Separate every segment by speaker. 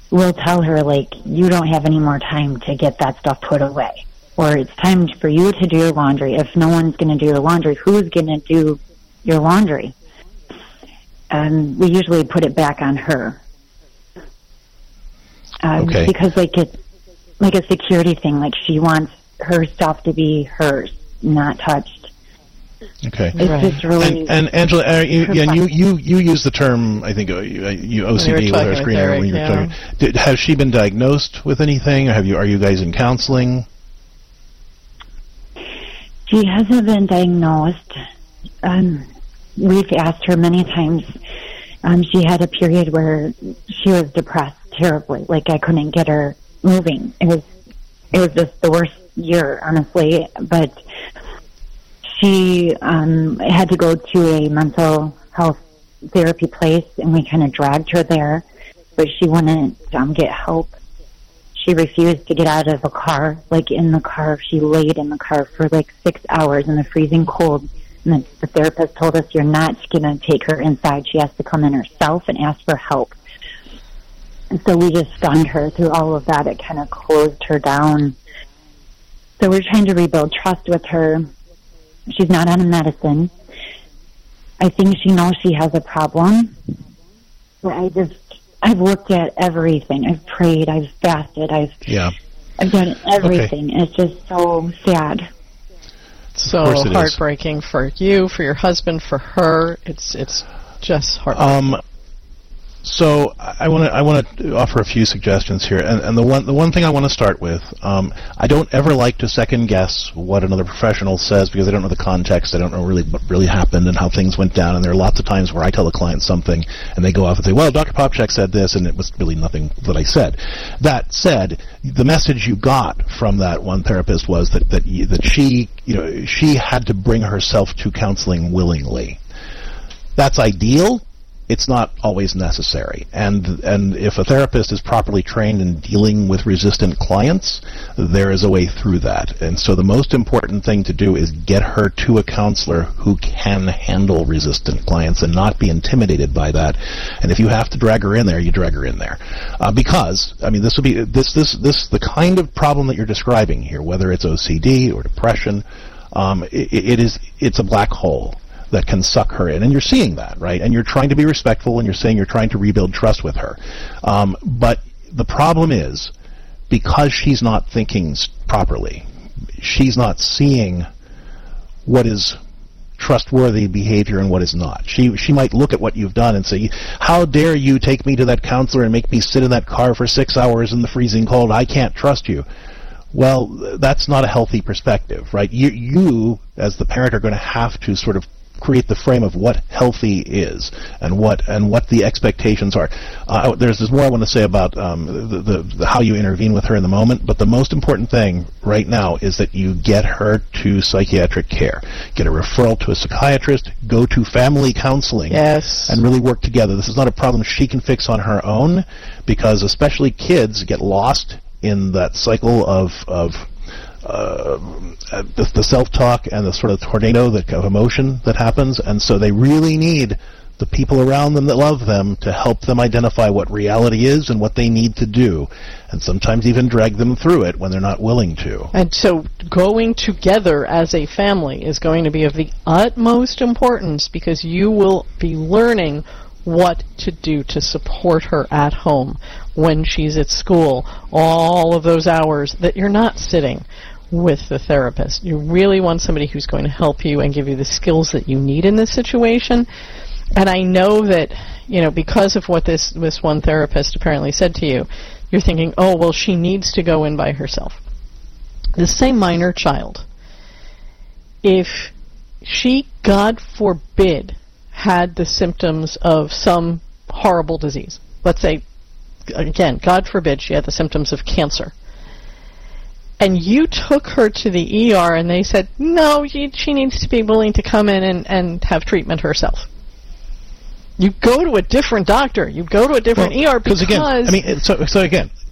Speaker 1: we'll tell her, like, you don't have any more time to get that stuff put away. Or it's time for you to do your laundry. If no one's going to do your laundry, who's going to do your laundry? And we usually put it back on her.
Speaker 2: Okay.
Speaker 1: Because, like, it's like a security thing. Like, she wants her stuff to be hers, not touched.
Speaker 2: Okay.
Speaker 1: It's just really...
Speaker 2: And Angela, you use the term, I think, you OCD with her screener when you're talking. Has she been diagnosed with anything? Or are you guys in counseling?
Speaker 1: She hasn't been diagnosed. We've asked her many times. She had a period where she was depressed terribly. Like, I couldn't get her moving. It was just the worst year, honestly. But she had to go to a mental health therapy place, and we kind of dragged her there. But she wouldn't get help. She refused to get out of the car. Like, in the car, she laid in the car for like 6 hours in the freezing cold. And the therapist told us, you're not going to take her inside. She has to come in herself and ask for help. And so we just stunned her through all of that. It kind of closed her down. So we're trying to rebuild trust with her. She's not on a medicine. I think she knows she has a problem. But I've looked at everything. I've prayed. I've fasted. I've done everything. Okay. It's just so sad.
Speaker 3: So heartbreaking for you, for your husband, for her. It's just heartbreaking.
Speaker 2: So I want to offer a few suggestions here, and the one thing I want to start with, I don't ever like to second guess what another professional says because I don't know the context. I don't know really what really happened and how things went down. And there are lots of times where I tell a client something and they go off and say, "Well, Dr. Popcak said this," and it was really nothing that I said. That said, the message you got from that one therapist was that she had to bring herself to counseling willingly. That's ideal. It's not always necessary. And if a therapist is properly trained in dealing with resistant clients, there is a way through that. And so the most important thing to do is get her to a counselor who can handle resistant clients and not be intimidated by that. And if you have to drag her in there, you drag her in there. Because, I mean, this will be the kind of problem that you're describing here, whether it's OCD or depression, it's a black hole that can suck her in, and you're seeing that, right? And you're trying to be respectful, and you're saying you're trying to rebuild trust with her. But the problem is, because she's not thinking properly, she's not seeing what is trustworthy behavior and what is not. She might look at what you've done and say, "How dare you take me to that counselor and make me sit in that car for 6 hours in the freezing cold? I can't trust you." Well, that's not a healthy perspective, right? You as the parent, are going to have to sort of create the frame of what healthy is and what the expectations are. There's more I want to say about the how you intervene with her in the moment, but the most important thing right now is that you get her to psychiatric care. Get a referral to a psychiatrist, go to family counseling, and really work together. This is not a problem she can fix on her own, because especially kids get lost in that cycle of the self-talk and the sort of tornado of emotion that happens, and so they really need the people around them that love them to help them identify what reality is and what they need to do, and sometimes even drag them through it when they're not willing to.
Speaker 3: And so going together as a family is going to be of the utmost importance, because you will be learning what to do to support her at home when she's at school, all of those hours that you're not sitting with the therapist. You really want somebody who's going to help you and give you the skills that you need in this situation. And I know that, because of what this one therapist apparently said to you, you're thinking, oh, well, she needs to go in by herself. The same minor child, if she, God forbid, had the symptoms of some horrible disease, let's say, again, God forbid, she had the symptoms of cancer, and you took her to the ER and they said, no, she needs to be willing to come in and have treatment herself. You go to a different doctor. You go to a different ER because...
Speaker 2: again, I mean, so again,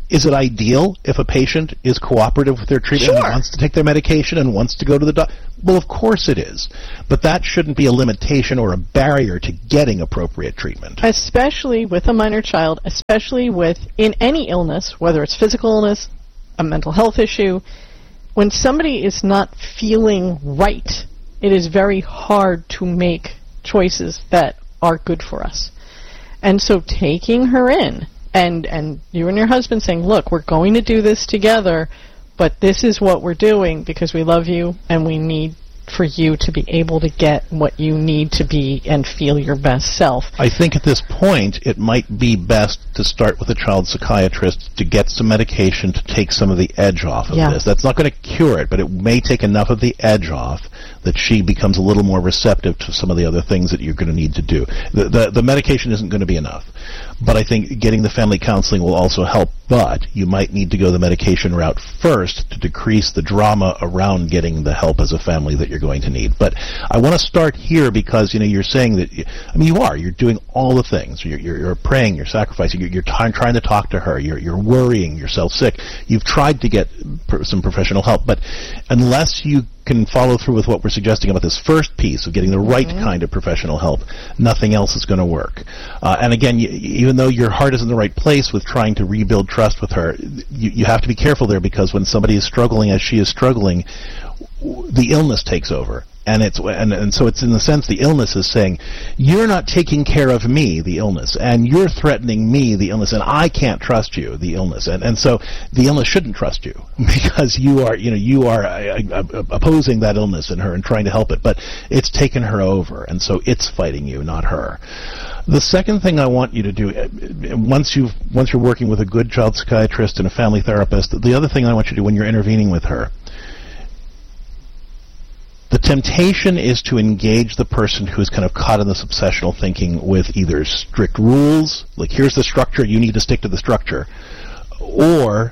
Speaker 2: Is it ideal if a patient is cooperative with their treatment and wants to take their medication and wants to go to the doctor? Well, of course it is. But that shouldn't be a limitation or a barrier to getting appropriate treatment.
Speaker 3: Especially with a minor child, especially in any illness, whether it's physical illness, a mental health issue, when somebody is not feeling right, it is very hard to make choices that are good for us. And so taking her in, and you and your husband saying, look, we're going to do this together, but this is what we're doing because we love you and we need for you to be able to get what you need to be and feel your best self.
Speaker 2: I think at this point it might be best to start with a child psychiatrist to get some medication to take some of the edge off of this. That's not going to cure it, but it may take enough of the edge off that she becomes a little more receptive to some of the other things that you're going to need to do. The medication isn't going to be enough. But I think getting the family counseling will also help, but you might need to go the medication route first to decrease the drama around getting the help as a family that you're going to need. But I want to start here because, you're saying that, you're doing all the things. You're praying, you're sacrificing, you're trying to talk to her, you're worrying yourself sick. You've tried to get some professional help, but unless you can follow through with what we're suggesting about this first piece of getting the right kind of professional help, nothing else is going to work. And again, even though your heart is in the right place with trying to rebuild trust with her, you have to be careful there, because when somebody is struggling as she is struggling, the illness takes over. And so it's in the sense the illness is saying, you're not taking care of me, the illness, and you're threatening me, the illness, and I can't trust you, the illness. And so the illness shouldn't trust you because you are opposing that illness in her and trying to help it, but it's taken her over, and so it's fighting you, not her. The second thing I want you to do, once you're working with a good child psychiatrist and a family therapist, the other thing I want you to do when you're intervening with her, the temptation is to engage the person who is kind of caught in this obsessional thinking with either strict rules, like here's the structure, you need to stick to the structure, or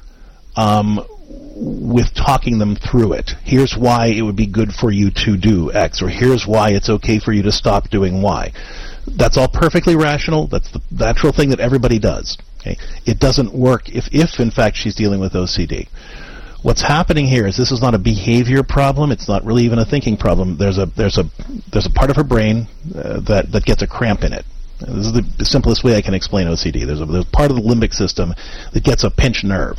Speaker 2: with talking them through it. Here's why it would be good for you to do X, or here's why it's okay for you to stop doing Y. That's all perfectly rational. That's the natural thing that everybody does. Okay? It doesn't work if in fact she's dealing with OCD. What's happening here is this is not a behavior problem. It's not really even a thinking problem. There's a part of her brain that gets a cramp in it. This is the simplest way I can explain OCD. There's a part of the limbic system that gets a pinched nerve,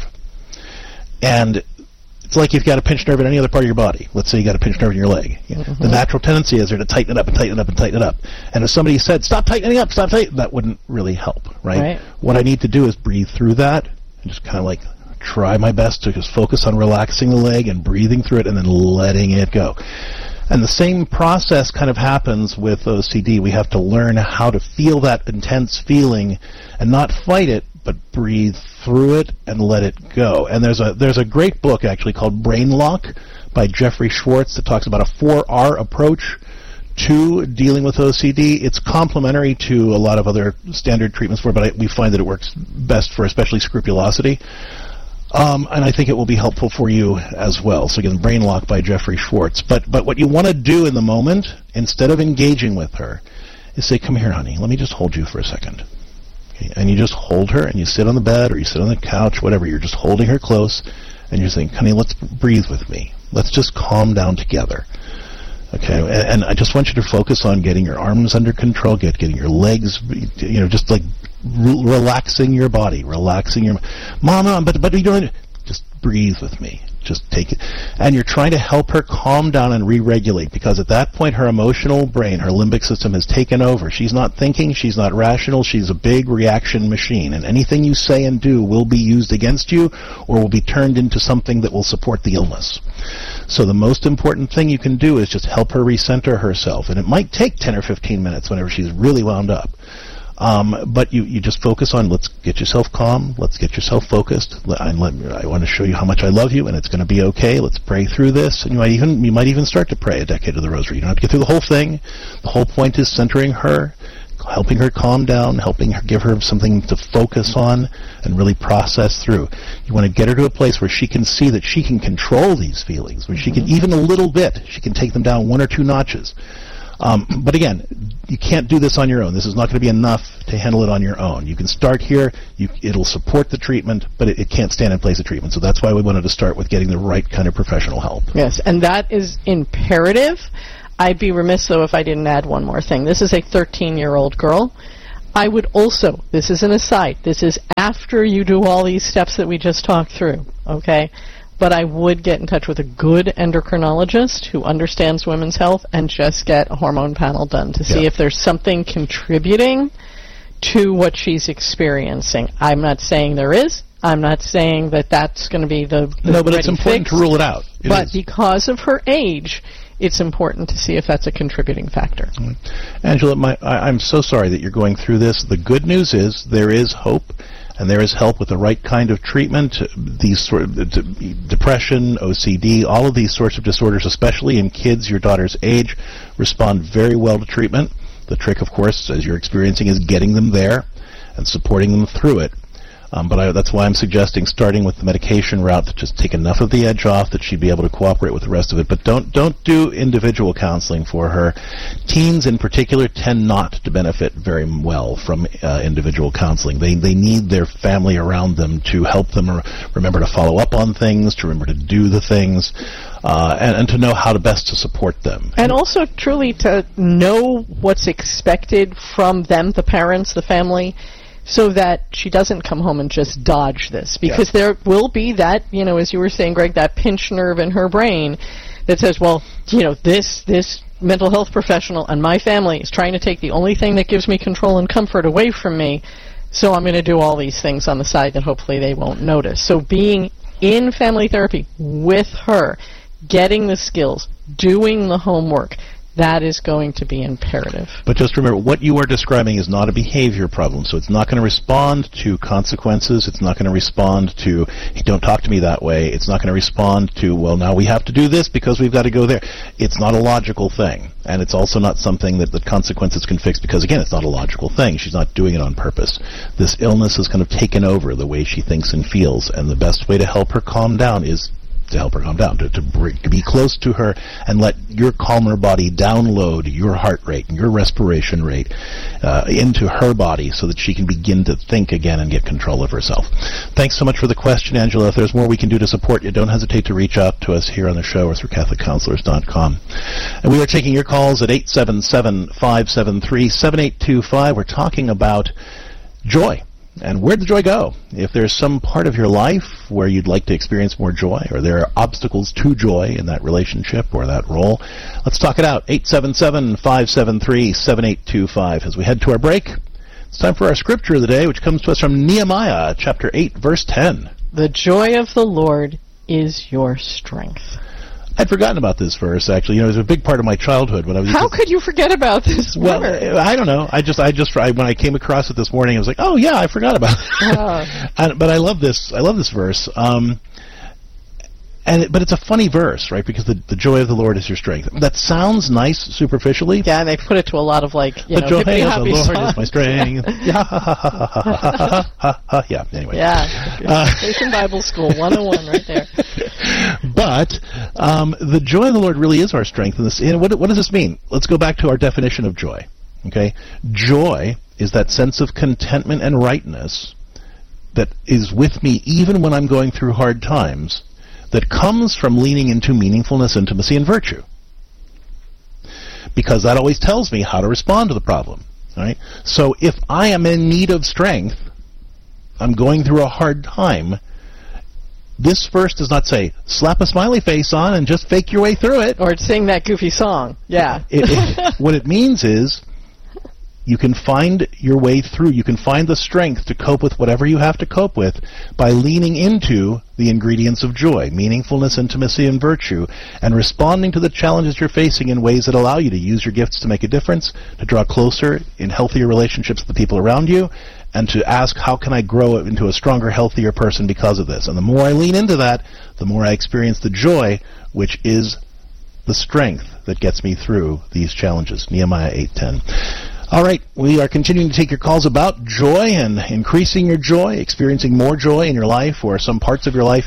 Speaker 2: and it's like you've got a pinched nerve in any other part of your body. Let's say you got a pinched nerve in your leg. The natural tendency is there to tighten it up and tighten it up and tighten it up. And if somebody said, "Stop tightening up, stop tightening," that wouldn't really help, right? What I need to do is breathe through that and just kind of like try my best to just focus on relaxing the leg and breathing through it and then letting it go. And the same process kind of happens with OCD. We have to learn how to feel that intense feeling and not fight it, but breathe through it and let it go. And there's a great book actually called Brain Lock by Jeffrey Schwartz that talks about a 4R approach to dealing with OCD. It's complementary to a lot of other standard treatments for it, but we find that it works best for especially scrupulosity. And I think it will be helpful for you as well. So again, Brain Lock by Jeffrey Schwartz. But what you want to do in the moment, instead of engaging with her, is say, "Come here, honey, let me just hold you for a second." Okay? And you just hold her, and you sit on the bed, or you sit on the couch, whatever. You're just holding her close, and you're saying, "Honey, let's breathe with me. Let's just calm down together." Okay, and I just want you to focus on getting your arms under control, getting your legs, just like relaxing your body, relaxing your... Mama, but you don't... Just breathe with me. Just take it. And you're trying to help her calm down and re-regulate, because at that point her emotional brain, her limbic system has taken over. She's not thinking, she's not rational, she's a big reaction machine, and anything you say and do will be used against you or will be turned into something that will support the illness. So the most important thing you can do is just help her recenter herself, and it might take 10 or 15 minutes whenever she's really wound up. But you just focus on, let's get yourself calm, let's get yourself focused, I want to show you how much I love you, and it's going to be okay, let's pray through this. And you might even start to pray a decade of the rosary. You don't have to get through the whole thing. The whole point is centering her, helping her calm down, helping her, give her something to focus on and really process through. You want to get her to a place where she can see that she can control these feelings, where she can, even a little bit, she can take them down 1 or 2 notches. But again, you can't do this on your own. This is not going to be enough to handle it on your own. You can start here. It'll support the treatment, but it can't stand in place of treatment. So that's why we wanted to start with getting the right kind of professional help.
Speaker 3: Yes, and that is imperative. I'd be remiss, though, if I didn't add one more thing. This is a 13-year-old girl. I would also, this is an aside, this is after you do all these steps that we just talked through, okay? But I would get in touch with a good endocrinologist who understands women's health and just get a hormone panel done to see if there's something contributing to what she's experiencing. I'm not saying there is. I'm not saying that that's going to be the
Speaker 2: no, but it's important to rule it out.
Speaker 3: But because of her age, it's important to see if that's a contributing factor.
Speaker 2: Angela, I'm so sorry that you're going through this. The good news is there is hope, and there is help with the right kind of treatment. These sort of depression, OCD, all of these sorts of disorders, especially in kids your daughter's age, respond very well to treatment. The trick, of course, as you're experiencing, is getting them there and supporting them through it. But that's why I'm suggesting starting with the medication route to just take enough of the edge off that she'd be able to cooperate with the rest of it. But don't do individual counseling for her. Teens in particular tend not to benefit very well from individual counseling. They need their family around them to help them remember to follow up on things, to remember to do the things, and to know how to best to support them.
Speaker 3: And also truly to know what's expected from them, the parents, the family, so that she doesn't come home and just dodge this. Because there will be that, as you were saying, Greg, that pinch nerve in her brain that says, well, this mental health professional and my family is trying to take the only thing that gives me control and comfort away from me, so I'm going to do all these things on the side that hopefully they won't notice. So being in family therapy with her, getting the skills, doing the homework, that is going to be imperative.
Speaker 2: But just remember, what you are describing is not a behavior problem, so it's not going to respond to consequences. It's not going to respond to, hey, don't talk to me that way. It's not going to respond to, well, now we have to do this because we've got to go there. It's not a logical thing, and it's also not something that the consequences can fix because, again, it's not a logical thing. She's not doing it on purpose. This illness has kind of taken over the way she thinks and feels, and the best way to help her calm down is to help her calm down, to be close to her and let your calmer body download your heart rate and your respiration rate into her body so that she can begin to think again and get control of herself. Thanks so much for the question, Angela. If there's more we can do to support you, don't hesitate to reach out to us here on the show or through CatholicCounselors.com. And we are taking your calls at 877-573-7825. We're talking about joy. And where'd the joy go? If there's some part of your life where you'd like to experience more joy, or there are obstacles to joy in that relationship or that role, let's talk it out. 877-573-7825. As we head to our break, it's time for our scripture of the day, which comes to us from Nehemiah, chapter 8, verse 10.
Speaker 3: The joy of the Lord is your strength.
Speaker 2: I'd forgotten about this verse, actually. It was a big part of my childhood when I was.
Speaker 3: How could you forget about this verse?
Speaker 2: Well, I don't know. When I came across it this morning, I was like, oh yeah, I forgot about it. But I love this. I love this verse. But it's a funny verse, right? Because the joy of the Lord is your strength. That sounds nice superficially.
Speaker 3: Yeah, and they put it to a lot of
Speaker 2: the joy of the Lord is my strength. Yeah. Anyway.
Speaker 3: Yeah. Christian Bible School 101 right there.
Speaker 2: But the joy of the Lord really is our strength. And what does this mean? Let's go back to our definition of joy. Okay, joy is that sense of contentment and rightness that is with me even when I'm going through hard times, that comes from leaning into meaningfulness, intimacy, and virtue. Because that always tells me how to respond to the problem. Right? So if I am in need of strength, I'm going through a hard time, this verse does not say, slap a smiley face on and just fake your way through it.
Speaker 3: Or sing that goofy song. Yeah.
Speaker 2: What it means is, you can find your way through. You can find the strength to cope with whatever you have to cope with by leaning into the ingredients of joy, meaningfulness, intimacy, and virtue, and responding to the challenges you're facing in ways that allow you to use your gifts to make a difference, to draw closer in healthier relationships with the people around you, and to ask, how can I grow into a stronger, healthier person because of this? And the more I lean into that, the more I experience the joy, which is the strength that gets me through these challenges. Nehemiah 8:10. All right, we are continuing to take your calls about joy and increasing your joy, experiencing more joy in your life or some parts of your life.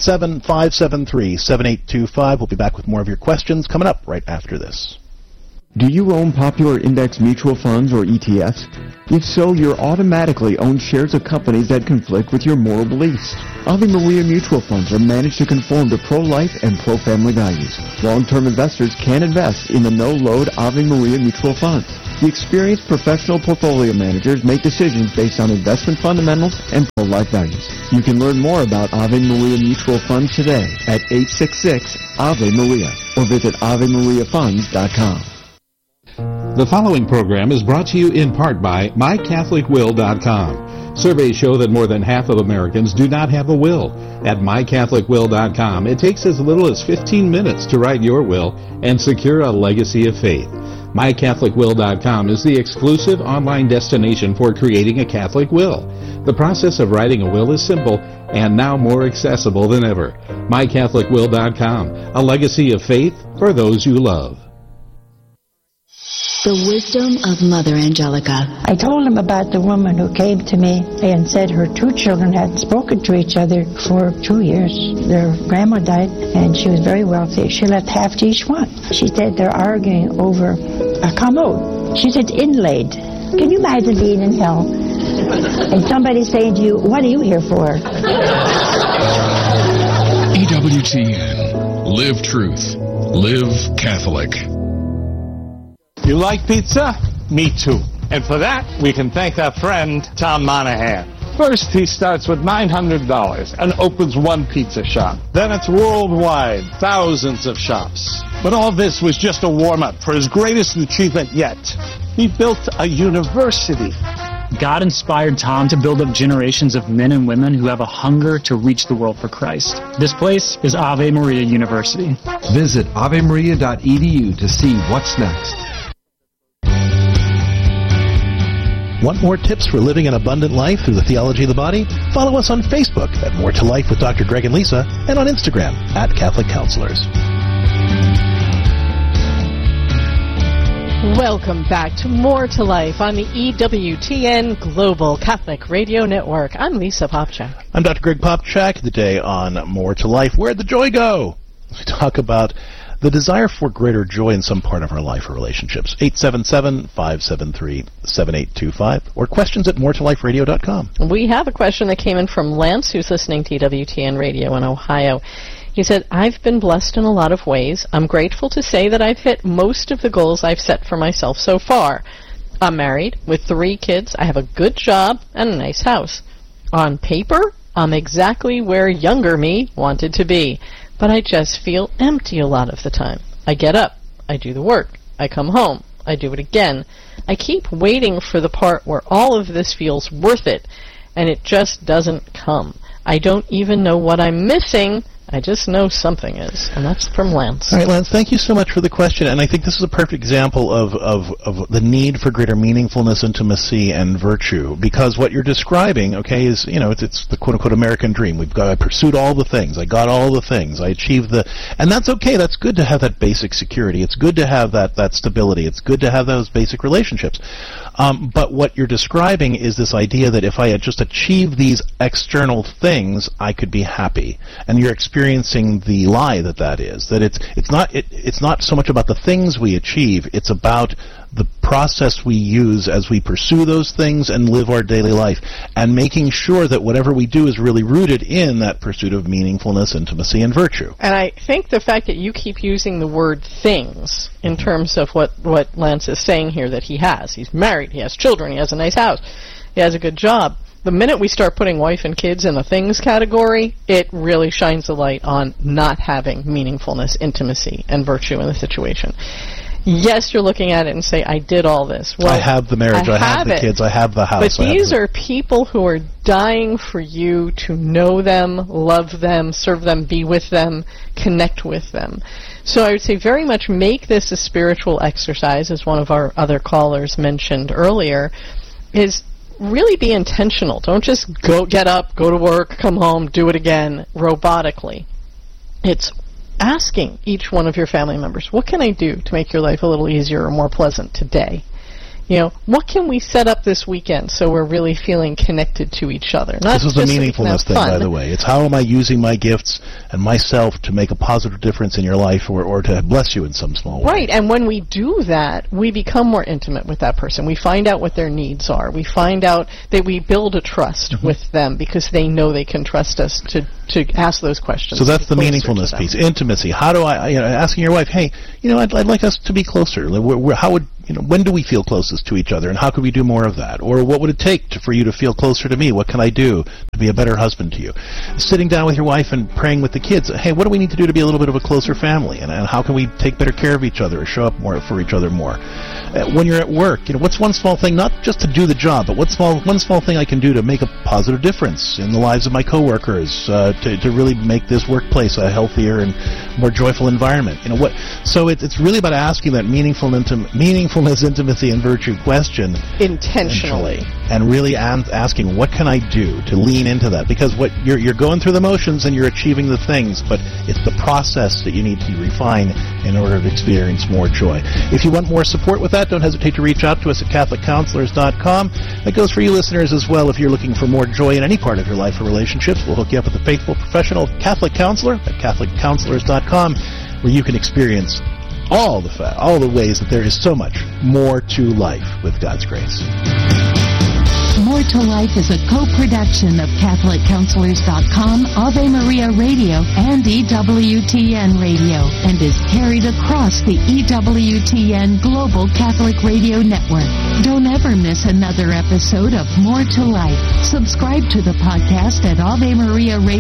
Speaker 2: 877-573-7825. We'll be back with more of your questions coming up right after this.
Speaker 4: Do you own popular index mutual funds or ETFs? If so, you're automatically own shares of companies that conflict with your moral beliefs. Ave Maria mutual funds are managed to conform to pro-life and pro-family values. Long-term investors can invest in the no-load Ave Maria mutual funds. The experienced professional portfolio managers make decisions based on investment fundamentals and pro-life values. You can learn more about Ave Maria mutual funds today at 866-AVE-MARIA or visit AveMariaFunds.com.
Speaker 5: The following program is brought to you in part by MyCatholicWill.com. Surveys show that more than half of Americans do not have a will. At MyCatholicWill.com, it takes as little as 15 minutes to write your will and secure a legacy of faith. MyCatholicWill.com is the exclusive online destination for creating a Catholic will. The process of writing a will is simple and now more accessible than ever. MyCatholicWill.com, a legacy of faith for those you love.
Speaker 6: The wisdom of Mother Angelica.
Speaker 7: I told him about the woman who came to me and said her two children hadn't spoken to each other for 2 years. Their grandma died and she was very wealthy. She left half to each one. She said they're arguing over a commode. She said inlaid. Can you imagine being in hell and somebody saying to you, what are you here for?
Speaker 8: EWTN. Live truth. Live Catholic.
Speaker 9: You like pizza? Me too. And for that, we can thank our friend, Tom Monahan. First, he starts with $900 and opens one pizza shop. Then it's worldwide, thousands of shops. But all this was just a warm-up for his greatest achievement yet. He built a university.
Speaker 10: God inspired Tom to build up generations of men and women who have a hunger to reach the world for Christ. This place is Ave Maria University.
Speaker 11: Visit avemaria.edu to see what's next.
Speaker 2: Want more tips for living an abundant life through the theology of the body? Follow us on Facebook at More to Life with Dr. Greg and Lisa, and on Instagram at Catholic Counselors.
Speaker 3: Welcome back to More to Life on the EWTN Global Catholic Radio Network. I'm Lisa Popchak.
Speaker 2: I'm Dr. Greg Popchak. Today on More to Life, where'd the joy go? We talk about the desire for greater joy in some part of our life or relationships. 877-573-7825 or questions at moretoliferadio.com.
Speaker 3: We have a question that came in from Lance, who's listening to EWTN Radio in Ohio. He said, I've been blessed in a lot of ways. I'm grateful to say that I've hit most of the goals I've set for myself so far. I'm married with 3 kids. I have a good job and a nice house. On paper, I'm exactly where younger me wanted to be. But I just feel empty a lot of the time. I get up, I do the work, I come home, I do it again. I keep waiting for the part where all of this feels worth it, and it just doesn't come. I don't even know what I'm missing. I just know something is, and that's from Lance.
Speaker 2: All right, Lance, thank you so much for the question, and I think this is a perfect example of the need for greater meaningfulness, intimacy, and virtue, because what you're describing, okay, is, you know, it's the quote-unquote American dream. I pursued all the things, I got all the things, I achieved and that's okay, that's good to have that basic security, it's good to have that stability, it's good to have those basic relationships. But what you're describing is this idea that if I had just achieved these external things, I could be happy. And you're experiencing the lie that is. That it's not so much about the things we achieve, it's about the process we use as we pursue those things and live our daily life, and making sure that whatever we do is really rooted in that pursuit of meaningfulness, intimacy, and virtue.
Speaker 3: And I think the fact that you keep using the word things in terms of what Lance is saying here that he has. He's married, he has children, he has a nice house, he has a good job. The minute we start putting wife and kids in the things category, it really shines a light on not having meaningfulness, intimacy, and virtue in the situation. Yes, you're looking at it and say, I did all this. Well,
Speaker 2: I have the marriage, I have the kids, I have the house.
Speaker 3: But these are people who are dying for you to know them, love them, serve them, be with them, connect with them. So I would say very much make this a spiritual exercise, as one of our other callers mentioned earlier, is really be intentional. Don't just get up, go to work, come home, do it again robotically. It's asking each one of your family members, what can I do to make your life a little easier or more pleasant today? what can we set up this weekend so we're really feeling connected to each other?
Speaker 2: This is the meaningfulness thing, by the way. It's how am I using my gifts and myself to make a positive difference in your life or to bless you in some small way.
Speaker 3: Right, and when we do that, we become more intimate with that person. We find out what their needs are. We find out that we build a trust with them because they know they can trust us to ask those questions.
Speaker 2: So that's the meaningfulness piece. Intimacy. How do I, asking your wife, hey, I'd like us to be closer. How would, when do we feel closest to each other, and how could we do more of that? Or what would it take for you to feel closer to me? What can I do to be a better husband to you? Sitting down with your wife and praying with the kids. Hey, what do we need to do to be a little bit of a closer family? And how can we take better care of each other or show up more for each other more? When you're at work, what's one small thing, not just to do the job, but one small thing I can do to make a positive difference in the lives of my coworkers, to really make this workplace a healthier and more joyful environment. So it's really about asking that meaningfulness, intimacy, and virtue question
Speaker 3: intentionally,
Speaker 2: and really asking, what can I do to lean into that? Because what you're going through the motions and you're achieving the things, but it's the process that you need to refine in order to experience more joy. If you want more support with that, don't hesitate to reach out to us at CatholicCounselors.com. That goes for you listeners as well. If you're looking for more joy in any part of your life or relationships, we'll hook you up with a faithful professional Catholic counselor at CatholicCounselors.com, where you can experience all the ways that there is so much more to life with God's grace.
Speaker 6: More to Life is a co-production of CatholicCounselors.com, Ave Maria Radio, and EWTN Radio, and is carried across the EWTN Global Catholic Radio Network. Don't ever miss another episode of More to Life. Subscribe to the podcast at Ave Maria Radio.